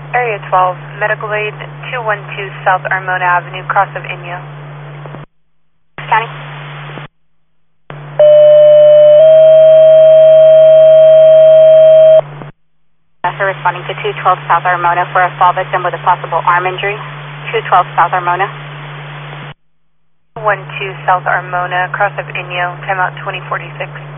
Area 12, medical aid 212 South Armona Avenue, cross of Inyo. County. We're responding to 212 South Armona for a fall victim with a possible arm injury. 212 South Armona. 12 South Armona, cross of Inyo, timeout 2046.